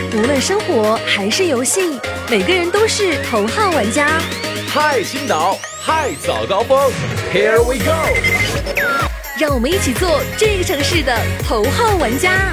无论生活还是游戏，每个人都是头号玩家。 嗨，新岛，嗨，早高峰 ，Here we go！ 让我们一起做这个城市的头号玩家。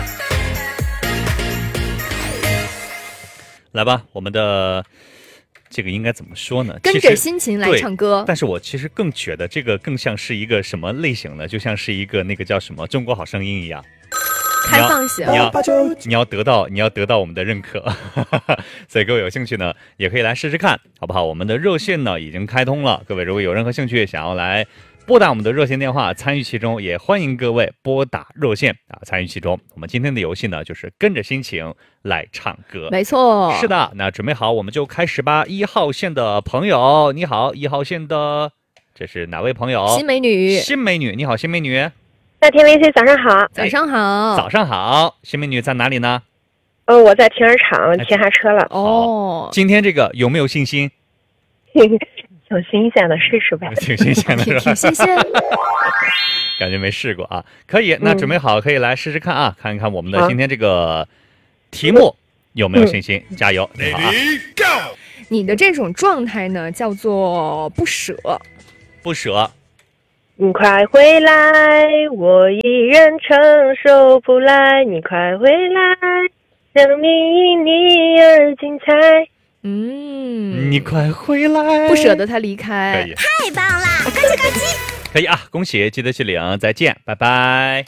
来吧，我们的这个应该怎么说呢？ 跟着心情来唱歌。 但是我其实更觉得这个更像是一个什么类型呢？就像是一个那个叫什么《中国好声音》一样。 开放型， 你要得到我们的认可，所以各位有兴趣呢，也可以来试试看，好不好？我们的热线呢已经开通了，各位如果有任何兴趣想要来拨打我们的热线电话参与其中，也欢迎各位拨打热线参与其中。我们今天的游戏呢就是跟着心情来唱歌， 没错， 是的。那准备好我们就开始吧。1号线的朋友你好，1号线的这是哪位朋友？ 新美女， 新美女，你好，新美女。 那田雷 C 早上好。 早上好， 早上好，新美女在哪里呢？ 我在停车场停下车了。 哦， 今天这个有没有信心？ 挺新鲜的，试试呗。 挺新鲜的是吧？ 挺新鲜。 感觉没试过啊，可以，那准备好可以来试试看啊，看一看我们的今天这个题目有没有信心，加油！好啊。 你的这种状态呢，叫做不舍。 不舍。 你快回来，我一人承受不来。你快回来，生命因你而精彩。 你快回来， 不舍得他离开， 可以， 太棒了，咯叽咯叽。 可以啊，恭喜，记得去领，再见，拜拜。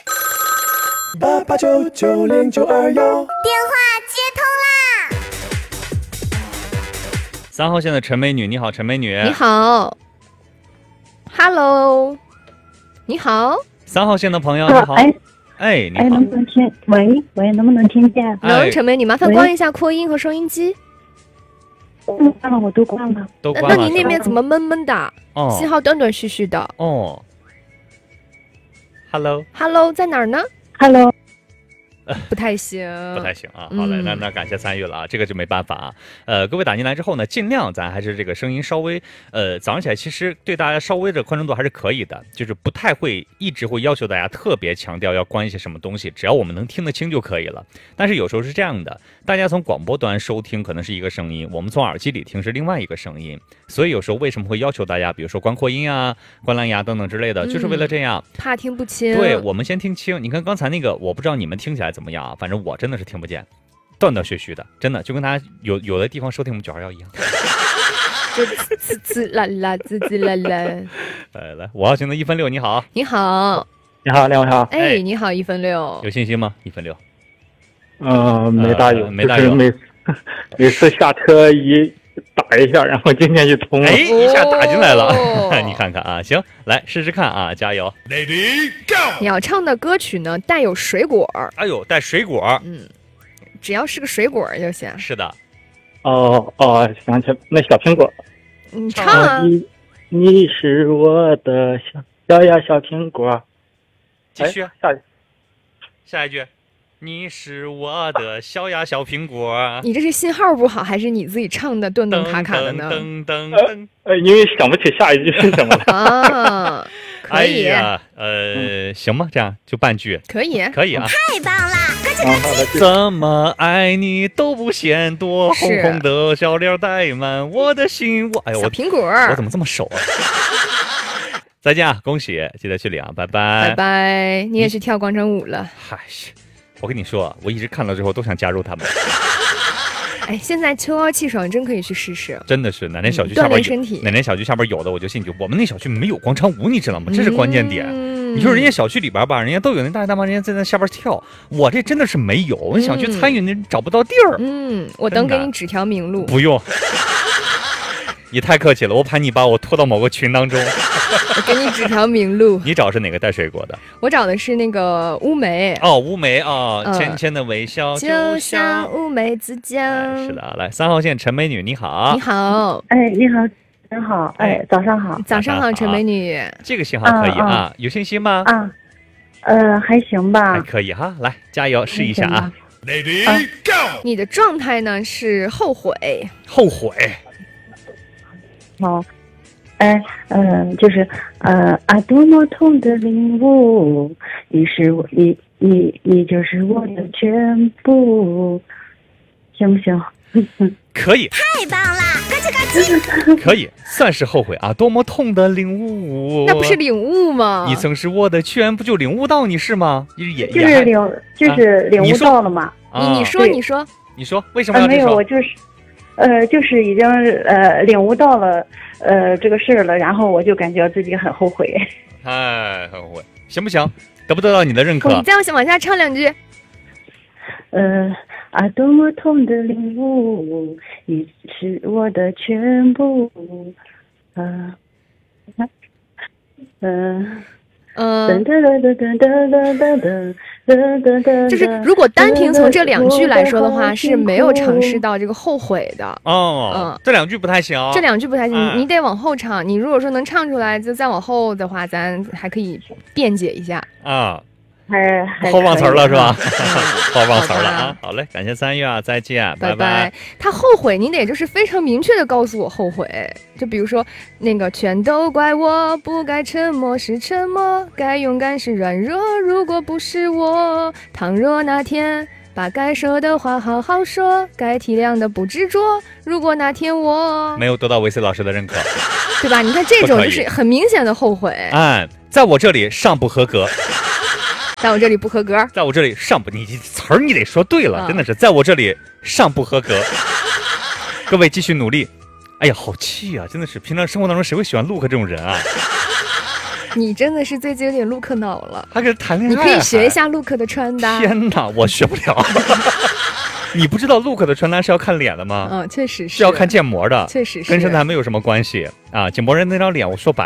88990921， 电话接通啦。 3号线的陈美女，你好，陈美女。 你好 ，Hello， 你好。 3号线的朋友，你好。你好。 能不能听？喂，能不能听见？ 能，陈美女，麻烦关一下扩音和收音机。 关了，我都关了。 都关了。 那你那边怎么闷闷的？信号断断续续的。 哦。 Hello， 在哪儿呢 ？Hello。 不太行啊！好嘞，那感谢参与了啊，这个就没办法啊。各位打进来之后呢，尽量咱还是这个声音稍微早上起来其实对大家稍微的宽容度还是可以的，就是不太会一直会要求大家特别强调要关一些什么东西，只要我们能听得清就可以了。但是有时候是这样的，大家从广播端收听可能是一个声音，我们从耳机里听是另外一个声音，所以有时候为什么会要求大家，比如说关扩音啊、关蓝牙等等之类的，就是为了这样， 怕听不清。 对，我们先听清。你看刚才那个，我不知道你们听起来怎么样啊？反正我真的是听不见，断断续续的，真的就跟大家有的地方收听我们921一样， 就滋滋啦啦，滋滋啦啦。 来，5号线的1分6，你好， 你好， 你好，两位好。 你好，1分6， 有信心吗？1分6， 没大有， 没大有， 每次下车一打一下，然后今天就通了， 一下打进来了，你看看啊，行，来试试看啊，加油 ，Lady Go！ 你要唱的歌曲呢，带有水果。 哎呦，带水果， 只要是个水果就行。 是的。 想起来那小苹果。 你唱啊！ 你是我的小呀小苹果。 继续，下一句。你是我的小呀小苹果。 你这是信号不好，还是你自己唱的顿顿卡卡的呢？ 因为想不起下一句是什么了啊。可以。 行吗？这样就半句。 可以啊。 太棒了！ 怎么爱你都不嫌多，红红的小脸带满我的心。 小苹果， 我怎么这么熟啊？再见啊！恭喜，记得去领，拜拜。 拜拜。你也是跳广场舞了？ 嗨。我跟你说，我一直看了之后都想加入他们。 现在秋高气爽，真可以去试试。 真的是，哪年小区下边身体， 哪年小区下边有的我就信就。我们那小区没有广场舞，你知道吗？这是关键点。你说人家小区里边吧，人家都有那大爷大妈，人家在那下边跳，我这真的是没有。我想去参与，那找不到地儿。 我等给你指条明路。 不用。你太客气了，我怕你把我拖到某个群当中。 我给你指条明路。 你找是哪个带水果的？ 我找的是那个乌梅。 乌梅浅浅的微笑就像乌梅子酱。 是的，来3号线陈美女，你好。 你好。 你好，真好。早上好。 早上好，陈美女。 这个信号可以啊，有信心吗？ 还行吧。 还可以哈，来加油试一下啊。 Lady Go！ 你的状态呢是后悔。 好。就是多么痛的领悟，你就是我的全部， 行不行？ 可以， 太棒啦！咯吱咯吱。 可以，算是后悔啊！多么痛的领悟， 那不是领悟吗？ 你曾是我的全部，就领悟到你是吗？ 就是领悟到了嘛。 你说， 你说为什么要这没有， 说？ 我就是已经领悟到了这个事儿了，然后我就感觉自己很后悔。 哎，很后悔，行不行？得不得到你的认可？ 你再往下唱2句。 多么痛的领悟，你是我的全部。 就是如果单凭从这2句来说的话，是没有尝试到这个后悔的。 这2句不太行， 这2句不太行，你得往后唱。你如果说能唱出来，就再往后的话，咱还可以辩解一下啊。 后忘词了是吧？后忘词了啊！好嘞，感谢3月啊，再见，拜拜。 他后悔，你得就是非常明确的告诉我后悔。就比如说那个，全都怪我不该沉默是沉默，该勇敢是软弱。如果不是我，倘若那天把该说的话好好说，该体谅的不执着。如果那天我没有得到维 C 老师的认可， 对吧？你看这种就是很明显的后悔。 在我这里尚不合格。 在我这里不合格， 在我这里尚不，你词儿你得说对了，真的是在我这里尚不合格。各位继续努力。哎呀，好气啊！真的是，平常生活当中谁会喜欢 Look 这种人啊？ 你真的是最近有点 Look 脑了。 他跟谈恋爱， 你可以学一下 Look 的穿搭。 天哪，我学不了。你不知道 Look 的穿搭是要看脸的吗？ 确实是要看建模的， 确实是跟身材没有什么关系啊。建模人那张脸，我说白